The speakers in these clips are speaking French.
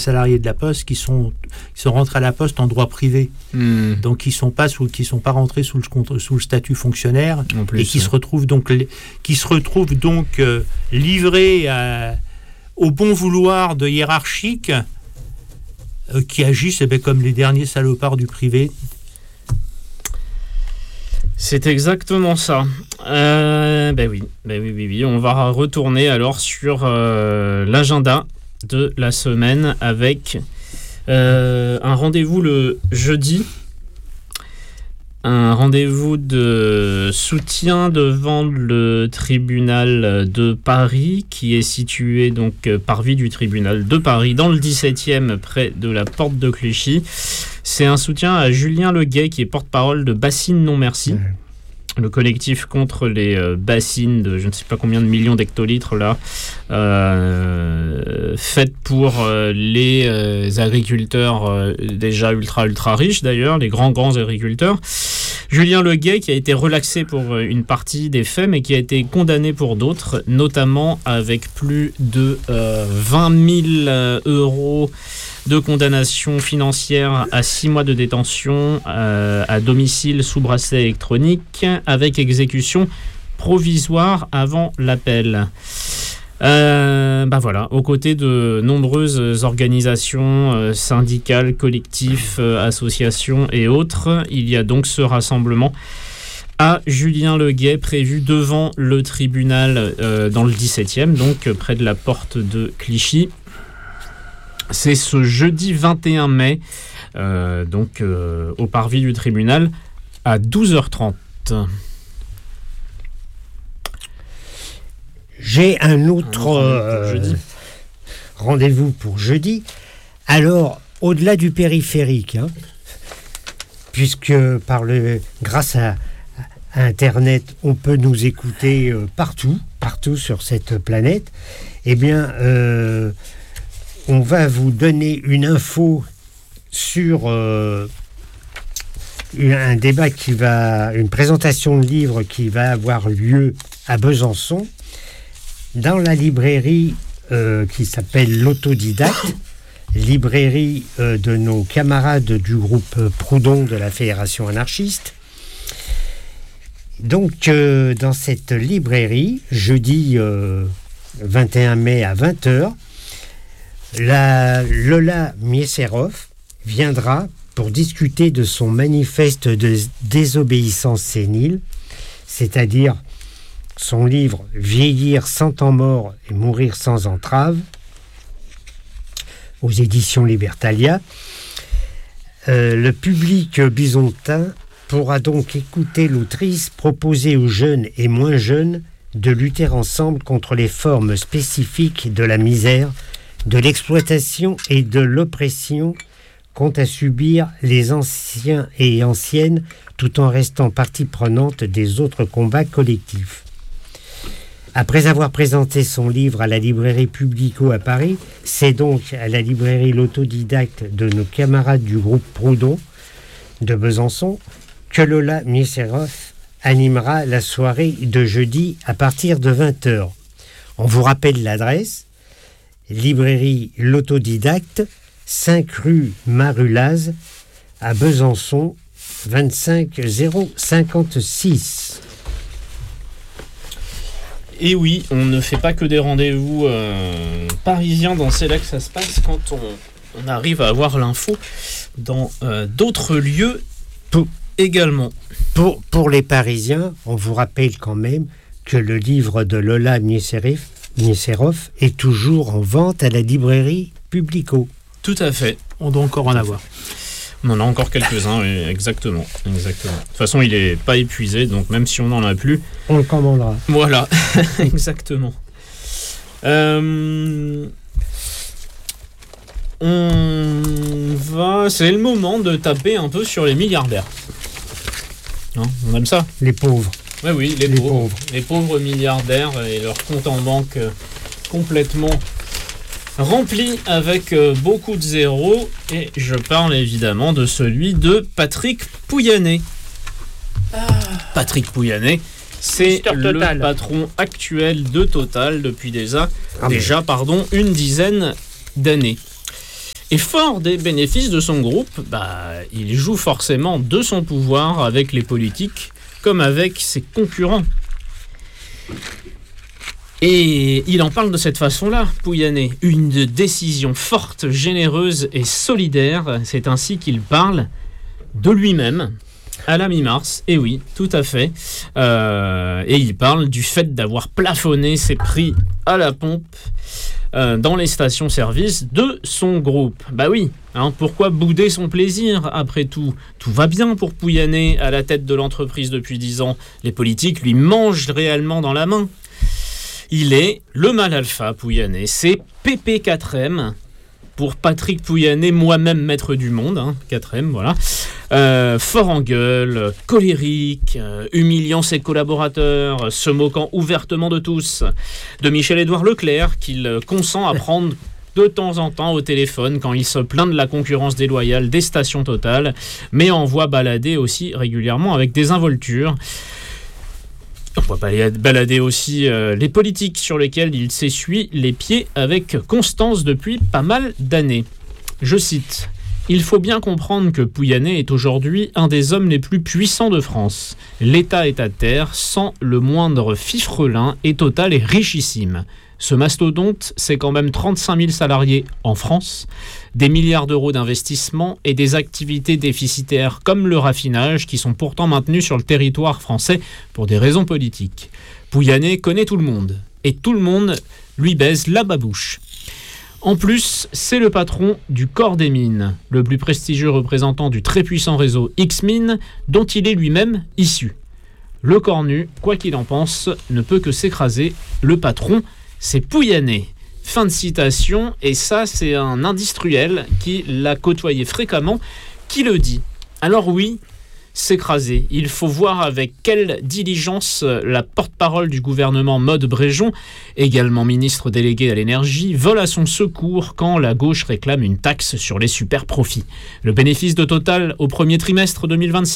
salariés de la Poste qui sont rentrés à la Poste en droit privé. Donc qui sont pas rentrés sous le statut fonctionnaire et qui se retrouvent donc livrés au bon vouloir de hiérarchiques qui agissent comme les derniers salopards du privé. C'est exactement ça. Oui. On va retourner alors sur l'agenda de la semaine avec un rendez-vous le jeudi. Un rendez-vous de soutien devant le tribunal de Paris qui est situé donc parvis du tribunal de Paris dans le 17e près de la porte de Clichy. C'est un soutien à Julien Leguet qui est porte-parole de Bassines Non Merci. Le collectif contre les bassines de je ne sais pas combien de millions d'hectolitres là, faites pour les agriculteurs déjà ultra riches d'ailleurs, les grands agriculteurs. Julien Leguet qui a été relaxé pour une partie des faits mais qui a été condamné pour d'autres, notamment avec plus de 20 000 euros de condamnation financière à 6 mois de détention à domicile sous bracelet électronique avec exécution provisoire avant l'appel. Aux côtés de nombreuses organisations syndicales, collectifs, associations et autres, il y a donc ce rassemblement à Julien Leguet prévu devant le tribunal dans le 17e, donc près de la porte de Clichy. C'est ce jeudi 21 mai, au parvis du tribunal, à 12h30. J'ai un autre rendez-vous pour jeudi. Alors, au-delà du périphérique, puisque grâce à Internet, on peut nous écouter partout sur cette planète, on va vous donner une info sur une présentation de livre qui va avoir lieu à Besançon, dans la librairie qui s'appelle l'Autodidacte, librairie de nos camarades du groupe Proudhon de la Fédération anarchiste. Donc, dans cette librairie, jeudi 21 mai à 20h, Lola Mieserov viendra pour discuter de son manifeste de désobéissance sénile, c'est-à-dire son livre « Vieillir sans temps mort et mourir sans entrave » aux éditions Libertalia. Le public bisontin pourra donc écouter l'autrice proposer aux jeunes et moins jeunes de lutter ensemble contre les formes spécifiques de la misère, de l'exploitation et de l'oppression qu'ont à subir les anciens et anciennes, tout en restant partie prenante des autres combats collectifs. Après avoir présenté son livre à la librairie Publico à Paris, c'est donc à la librairie L'Autodidacte de nos camarades du groupe Proudhon de Besançon que Lola Mieserov animera la soirée de jeudi à partir de 20h. On vous rappelle l'adresse: librairie L'Autodidacte, 5 rue Marulaz, à Besançon, 25056. Et oui, on ne fait pas que des rendez-vous parisiens dans C'est là que ça se passe quand on arrive à avoir l'info dans d'autres lieux également. Pour les Parisiens, on vous rappelle quand même que le livre de Lola Mieserov est toujours en vente à la librairie Publico. Tout à fait. On doit encore en avoir. On en a encore quelques-uns, oui, exactement. De toute façon, il n'est pas épuisé, donc même si on n'en a plus... On le commandera. Voilà, exactement. C'est le moment de taper un peu sur les milliardaires. On aime ça. Les pauvres. Oui, les pauvres. Les pauvres milliardaires et leur compte en banque complètement rempli avec beaucoup de zéros. Et je parle évidemment de celui de Patrick Pouyanné. Patrick Pouyanné, c'est le patron actuel de Total depuis déjà une dizaine d'années. Et fort des bénéfices de son groupe, il joue forcément de son pouvoir avec les politiques comme avec ses concurrents. Et il en parle de cette façon-là, Pouyanné. Une décision forte, généreuse et solidaire. C'est ainsi qu'il parle de lui-même à la mi-mars. Et oui, tout à fait. Et il parle du fait d'avoir plafonné ses prix à la pompe dans les stations-service de son groupe. Bah oui, pourquoi bouder son plaisir après tout ? Tout va bien pour Pouyanné à la tête de l'entreprise depuis 10 ans. Les politiques lui mangent réellement dans la main. Il est le mâle alpha, Pouyanné. C'est PP4M, pour Patrick Pouyanné, moi-même maître du monde, 4M, voilà. Fort en gueule, colérique, humiliant ses collaborateurs, se moquant ouvertement de tous. De Michel-Édouard Leclerc, qu'il consent à prendre de temps en temps au téléphone quand il se plaint de la concurrence déloyale des stations Total, mais envoie balader aussi régulièrement avec désinvolture. On va balader aussi les politiques sur lesquelles il s'essuie les pieds avec constance depuis pas mal d'années. Je cite « Il faut bien comprendre que Pouyanné est aujourd'hui un des hommes les plus puissants de France. L'État est à terre, sans le moindre fifrelin, et Total est richissime. Ce mastodonte, c'est quand même 35 000 salariés en France, des milliards d'euros d'investissement et des activités déficitaires comme le raffinage qui sont pourtant maintenues sur le territoire français pour des raisons politiques. Pouyanné connaît tout le monde et tout le monde lui baise la babouche. En plus, c'est le patron du Corps des Mines, le plus prestigieux représentant du très puissant réseau X-Mines dont il est lui-même issu. Le cornu, quoi qu'il en pense, ne peut que s'écraser. Le patron, c'est Pouyanné. Fin de citation, et ça, c'est un industriel qui l'a côtoyé fréquemment, qui le dit. Alors oui, s'écraser. Il faut voir avec quelle diligence la porte-parole du gouvernement Maude Bréjon, également ministre délégué à l'énergie, vole à son secours quand la gauche réclame une taxe sur les super-profits. Le bénéfice de Total au premier trimestre 2026 ?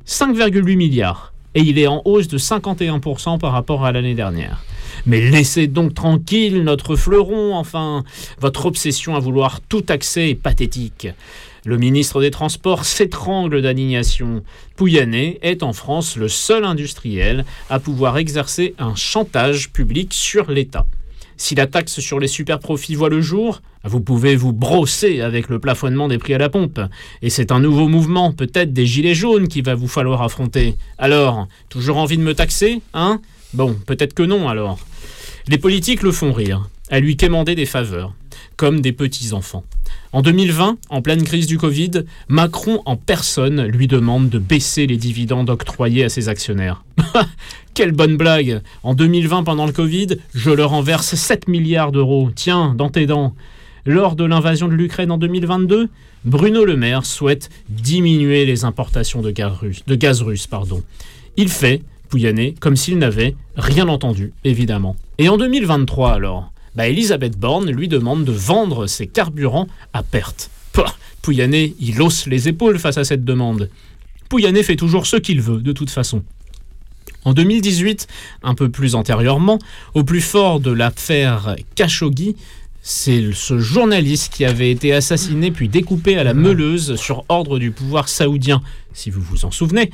5,8 milliards. Et il est en hausse de 51% par rapport à l'année dernière. Mais laissez donc tranquille notre fleuron, enfin, votre obsession à vouloir tout taxer est pathétique. Le ministre des Transports s'étrangle d'indignation. Pouyanné est en France le seul industriel à pouvoir exercer un chantage public sur l'État. Si la taxe sur les super-profits voit le jour, vous pouvez vous brosser avec le plafonnement des prix à la pompe. Et c'est un nouveau mouvement, peut-être des gilets jaunes, qu'il va vous falloir affronter. Alors, toujours envie de me taxer, hein ? Bon, peut-être que non, alors. Les politiques le font rire, à lui quémander des faveurs, comme des petits-enfants. En 2020, en pleine crise du Covid, Macron en personne lui demande de baisser les dividendes octroyés à ses actionnaires. Quelle bonne blague! En 2020, pendant le Covid, je leur en verse 7 milliards d'euros. Tiens, dans tes dents. Lors de l'invasion de l'Ukraine en 2022, Bruno Le Maire souhaite diminuer les importations de gaz russe. Il fait, Pouyanné, comme s'il n'avait rien entendu, évidemment. Et en 2023, alors, Elisabeth Borne lui demande de vendre ses carburants à perte. Pouyanné, il hausse les épaules face à cette demande. Pouyanné fait toujours ce qu'il veut, de toute façon. En 2018, un peu plus antérieurement, au plus fort de l'affaire Khashoggi, c'est ce journaliste qui avait été assassiné puis découpé à la meuleuse sur ordre du pouvoir saoudien, si vous vous en souvenez.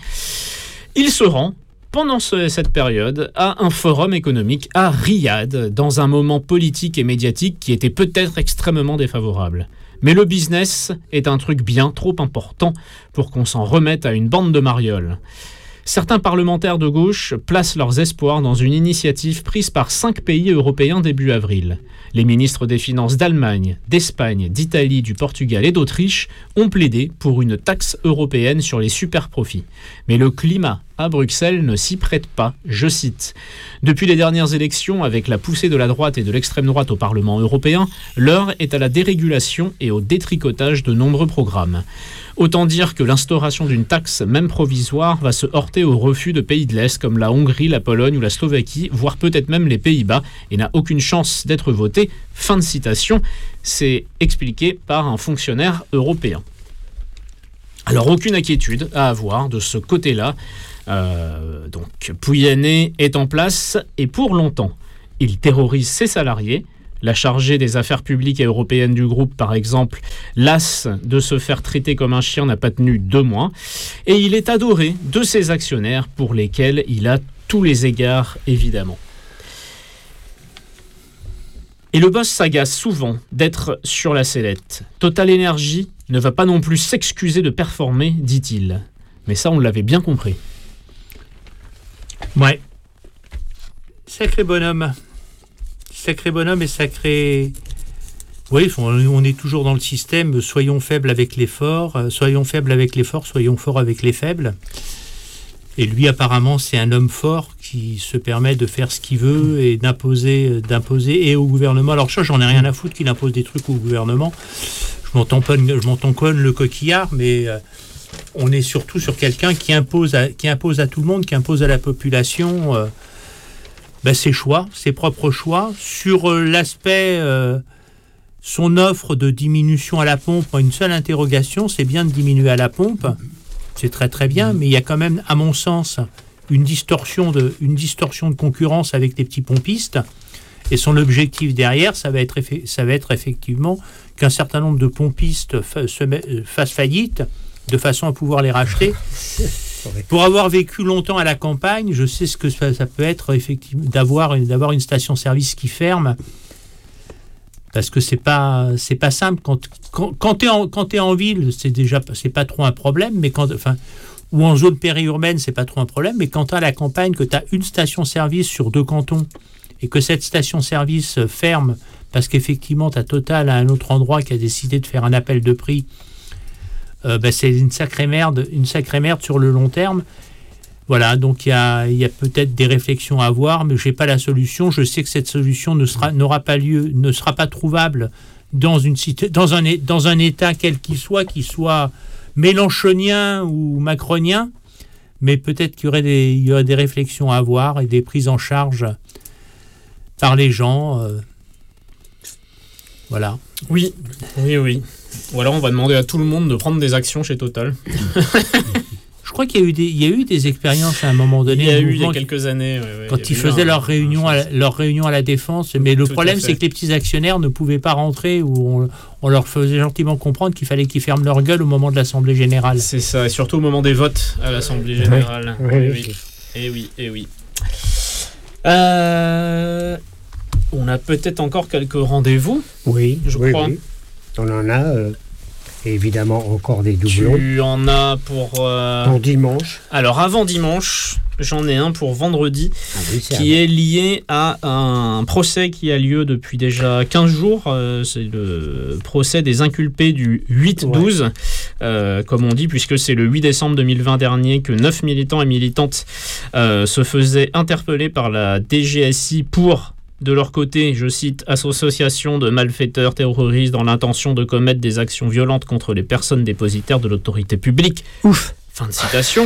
Il se rend, pendant cette période, à un forum économique à Riyad, dans un moment politique et médiatique qui était peut-être extrêmement défavorable. Mais le business est un truc bien trop important pour qu'on s'en remette à une bande de marioles. Certains parlementaires de gauche placent leurs espoirs dans une initiative prise par 5 pays européens début avril. Les ministres des Finances d'Allemagne, d'Espagne, d'Italie, du Portugal et d'Autriche ont plaidé pour une taxe européenne sur les super-profits. Mais le climat à Bruxelles ne s'y prête pas, je cite. Depuis les dernières élections, avec la poussée de la droite et de l'extrême droite au Parlement européen, l'heure est à la dérégulation et au détricotage de nombreux programmes. Autant dire que l'instauration d'une taxe, même provisoire, va se heurter au refus de pays de l'Est comme la Hongrie, la Pologne ou la Slovaquie, voire peut-être même les Pays-Bas, et n'a aucune chance d'être votée. Fin de citation, c'est expliqué par un fonctionnaire européen. Alors aucune inquiétude à avoir de ce côté-là. Donc Pouyanné est en place et pour longtemps. Il terrorise ses salariés, la chargée des affaires publiques et européennes du groupe, par exemple, lasse de se faire traiter comme un chien, n'a pas tenu 2 mois. Et il est adoré de ses actionnaires pour lesquels il a tous les égards, évidemment. Et le boss s'agace souvent d'être sur la sellette. Total Energy ne va pas non plus s'excuser de performer, dit-il. Mais ça, on l'avait bien compris. Ouais. Sacré bonhomme. Sacré bonhomme et sacré... Oui, on est toujours dans le système, soyons faibles avec les forts, soyons faibles avec les forts, soyons forts avec les faibles. Et lui, apparemment, c'est un homme fort qui se permet de faire ce qu'il veut et d'imposer et au gouvernement. Alors ça, j'en ai rien à foutre qu'il impose des trucs au gouvernement. Je m'en tamponne le coquillard, mais on est surtout sur quelqu'un qui impose à tout le monde, qui impose à la population ses choix, ses propres choix. Sur l'aspect, son offre de diminution à la pompe, une seule interrogation, c'est bien de diminuer à la pompe. C'est très très bien, mais il y a quand même, à mon sens, une distorsion de concurrence avec les petits pompistes. Et son objectif derrière, ça va être effectivement qu'un certain nombre de pompistes fassent faillite, de façon à pouvoir les racheter. Pour avoir vécu longtemps à la campagne, je sais ce que ça peut être effectivement d'avoir une station-service qui ferme. Parce que c'est pas simple quand t'es en ville, c'est pas trop un problème, mais ou en zone périurbaine, c'est pas trop un problème, mais quand t'es à la campagne, que t'as une station-service sur 2 cantons et que cette station-service ferme parce qu'effectivement t'as Total à un autre endroit qui a décidé de faire un appel de prix, c'est une sacrée merde sur le long terme. Voilà, donc il y a peut-être des réflexions à avoir, mais je n'ai pas la solution. Je sais que cette solution ne sera pas trouvable dans un État quel qu'il soit mélenchonien ou macronien, mais peut-être qu'il y aurait des réflexions à avoir et des prises en charge par les gens. Voilà. Oui. Ou alors on va demander à tout le monde de prendre des actions chez Total. Je crois qu'il y a eu des expériences à un moment donné. Il y a eu il y a quelques années. Quand ils faisaient leur réunion à la Défense. Mais le problème, c'est que les petits actionnaires ne pouvaient pas rentrer ou on leur faisait gentiment comprendre qu'il fallait qu'ils ferment leur gueule au moment de l'Assemblée Générale. C'est ça, et surtout au moment des votes à l'Assemblée Générale. Oui. On a peut-être encore quelques rendez-vous. Oui, je crois. Oui. On en a... évidemment, encore des doublons. Tu en as pour dimanche. Alors, avant dimanche, j'en ai un pour vendredi, qui est lié à un procès qui a lieu depuis déjà 15 jours. C'est le procès des inculpés du 8-12, comme on dit, puisque c'est le 8 décembre 2020 dernier que 9 militants et militantes se faisaient interpeller par la DGSI pour... De leur côté, je cite, association de malfaiteurs terroristes dans l'intention de commettre des actions violentes contre les personnes dépositaires de l'autorité publique. Ouf. Fin de citation.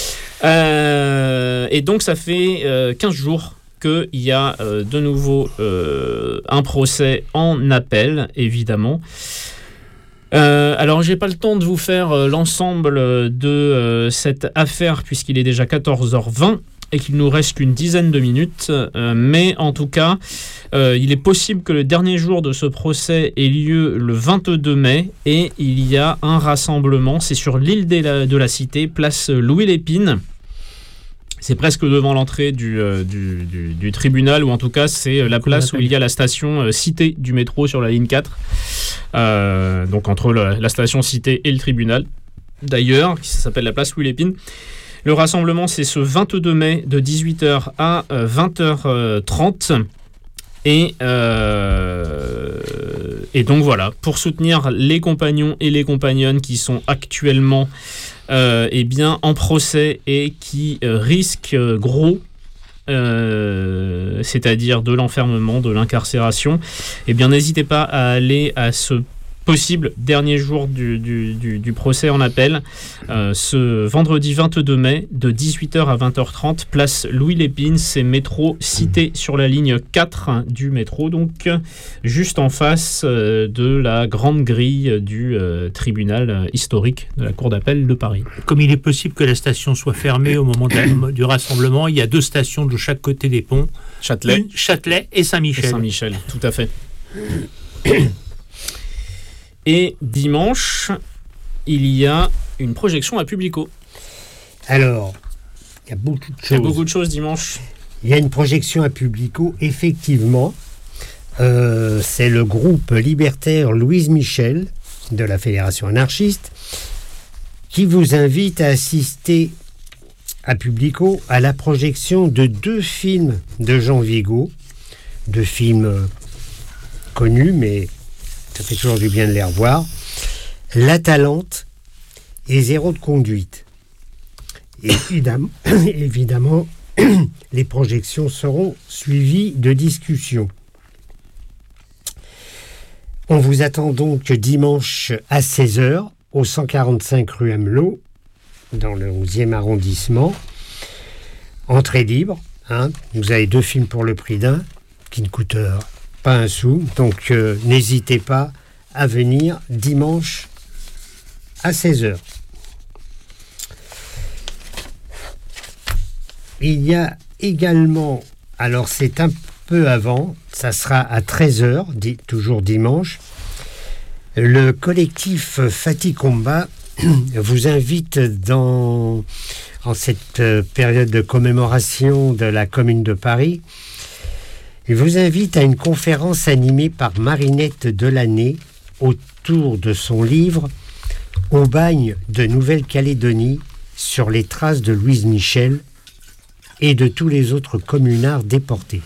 Et donc, ça fait 15 jours qu'il y a de nouveau un procès en appel, évidemment. Alors, j'ai pas le temps de vous faire l'ensemble de cette affaire, puisqu'il est déjà 14h20. Et qu'il nous reste qu'une dizaine de minutes, mais en tout cas, il est possible que le dernier jour de ce procès ait lieu le 22 mai, et il y a un rassemblement, c'est sur l'île de la Cité, place Louis Lépine. C'est presque devant l'entrée du tribunal, ou en tout cas, c'est la place où il y a la station Cité du métro sur la ligne 4, donc entre la station Cité et le tribunal, d'ailleurs, qui s'appelle la place Louis Lépine. Le rassemblement, c'est ce 22 mai de 18h à 20h30. Et donc voilà, pour soutenir les compagnons et les compagnonnes qui sont actuellement en procès et qui risquent gros, c'est-à-dire de l'enfermement, de l'incarcération, n'hésitez pas à aller à ce possible dernier jour du procès en appel, ce vendredi 22 mai de 18h à 20h30, place Louis Lépine, c'est métro Cité sur la ligne 4 du métro, donc juste en face de la grande grille du tribunal historique de la Cour d'appel de Paris. Comme il est possible que la station soit fermée au moment du rassemblement, il y a 2 stations de chaque côté des ponts, Châtelet et Saint-Michel. Tout à fait. Et dimanche, il y a une projection à Publico. Alors, il y a beaucoup de choses. Il y a beaucoup de choses dimanche. Il y a une projection à Publico, effectivement. C'est le groupe libertaire Louise Michel de la Fédération anarchiste qui vous invite à assister à Publico à la projection de 2 films de Jean Vigo, 2 films connus, mais ça fait toujours du bien de les revoir. La Talente et Zéro de conduite. Et évidemment, les projections seront suivies de discussions. On vous attend donc dimanche à 16h au 145 rue Amelot, dans le 11e arrondissement. Entrée libre. Vous avez 2 films pour le prix d'un, qui ne coûtent pas un sou. Donc n'hésitez pas à venir dimanche à 16h. Il y a également, alors c'est un peu avant, ça sera à 13h, toujours dimanche, le collectif Fatih Combat vous invite en cette période de commémoration de la Commune de Paris, il vous invite à une conférence animée par Marinette Delaney autour de son livre « Au bagne de Nouvelle-Calédonie sur les traces de Louise Michel » et de tous les autres communards déportés.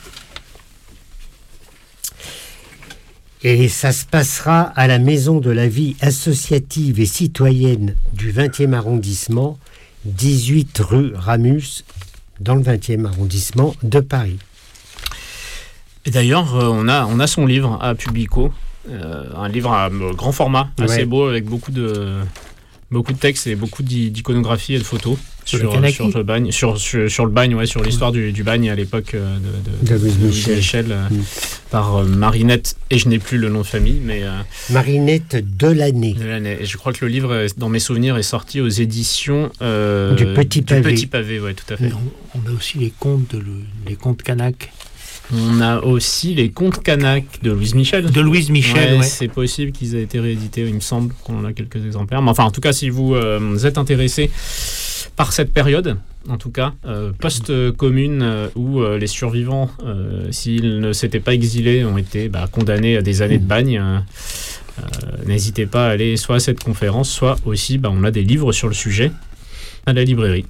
Et ça se passera à la Maison de la vie associative et citoyenne du 20e arrondissement, 18 rue Ramus, dans le 20e arrondissement de Paris. Et d'ailleurs, on a son livre à Publico, un livre à grand format, assez beau, avec beaucoup de textes et beaucoup d'iconographie et de photos sur le bagne, sur le bagne, sur l'histoire du bagne à l'époque de Louise Michel, par Marinette, et je n'ai plus le nom de famille, mais Marinette Delaney. Et je crois que le livre, dans mes souvenirs, est sorti aux éditions du Petit Pavé, ouais, tout à fait. On a aussi les contes Canaques. On a aussi les contes Canaques de Louise Michel. Ouais. C'est possible qu'ils aient été réédités, il me semble qu'on en a quelques exemplaires. Mais enfin, en tout cas, si vous êtes intéressé par cette période, en tout cas, post-commune, où les survivants, s'ils ne s'étaient pas exilés, ont été condamnés à des années de bagne, n'hésitez pas à aller soit à cette conférence, soit aussi, on a des livres sur le sujet à la librairie.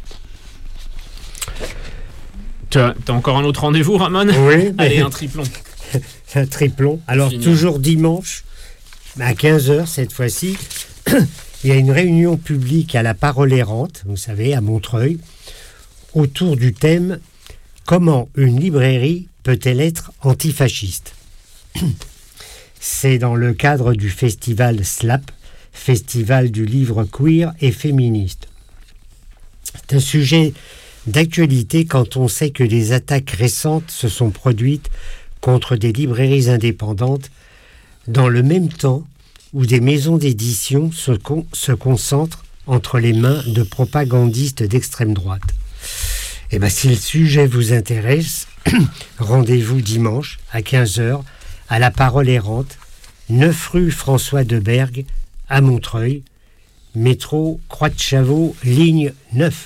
T'as encore un autre rendez-vous, Ramon ? Oui. Allez, un triplon. Un triplon. Alors, toujours dimanche, à 15h cette fois-ci, il y a une réunion publique à la Parole Errante, vous savez, à Montreuil, autour du thème « Comment une librairie peut-elle être antifasciste ?» C'est dans le cadre du festival SLAP, Festival du livre queer et féministe. C'est un sujet d'actualité quand on sait que des attaques récentes se sont produites contre des librairies indépendantes dans le même temps où des maisons d'édition se concentrent entre les mains de propagandistes d'extrême droite. Et si le sujet vous intéresse, rendez-vous dimanche à 15h à la Parole Errante, 9 rue François Debergue à Montreuil, métro Croix de Chavaux, ligne 9.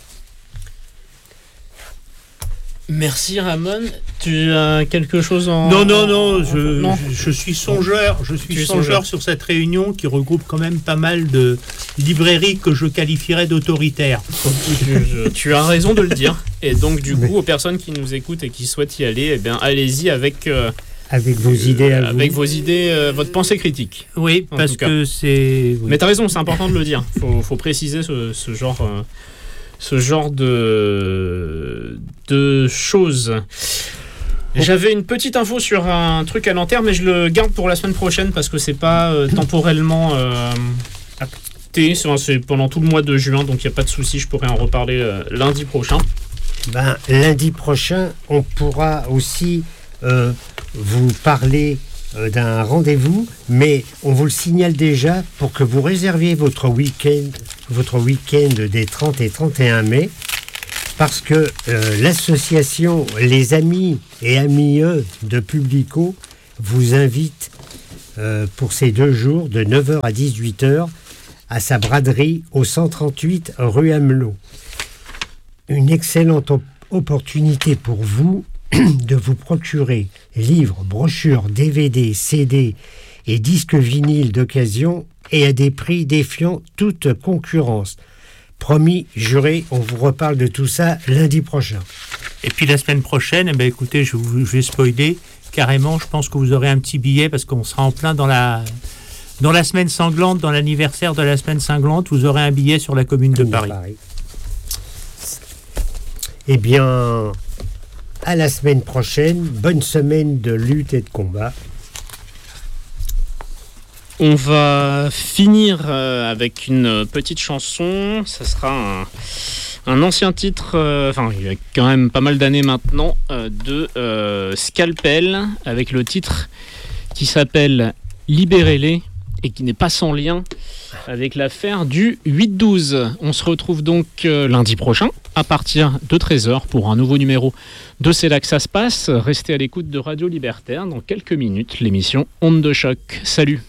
Merci Ramon. Tu as quelque chose en... Non, je suis songeur. Je suis songeur sur cette réunion qui regroupe quand même pas mal de librairies que je qualifierais d'autoritaires. Tu as raison de le dire. Et donc du coup, aux personnes qui nous écoutent et qui souhaitent y aller, allez-y avec vos idées à vous. Avec vos idées, votre pensée critique. Oui, parce que c'est... Oui. Mais tu as raison, c'est important de le dire. Faut préciser ce genre de choses. J'avais une petite info sur un truc à Nanterre, mais je le garde pour la semaine prochaine parce que c'est pas temporellement acté. C'est pendant tout le mois de juin, donc il n'y a pas de souci, je pourrais en reparler lundi prochain. Lundi prochain, on pourra aussi vous parler d'un rendez-vous, mais on vous le signale déjà pour que vous réserviez votre week-end des 30 et 31 mai, parce que l'association Les Amis et Amies de Publico vous invite pour ces 2 jours de 9h à 18h à sa braderie au 138 rue Amelot. Une excellente opportunité pour vous de vous procurer livres, brochures, DVD, CD et disques vinyles d'occasion et à des prix défiant toute concurrence. Promis, juré, on vous reparle de tout ça lundi prochain. Et puis la semaine prochaine, écoutez, je vais spoiler carrément, je pense que vous aurez un petit billet parce qu'on sera en plein dans la semaine sanglante, dans l'anniversaire de la semaine sanglante, vous aurez un billet sur la commune de Paris. Eh bien, à la semaine prochaine, bonne semaine de lutte et de combat. On va finir avec une petite chanson, ça sera un ancien titre, il y a quand même pas mal d'années maintenant, de Scalpel, avec le titre qui s'appelle « Libérez-les » et qui n'est pas sans lien avec l'affaire du 8-12. On se retrouve donc lundi prochain à partir de 13h pour un nouveau numéro de C'est là que ça se passe. Restez à l'écoute de Radio Libertaire. Dans quelques minutes, l'émission Onde de choc. Salut!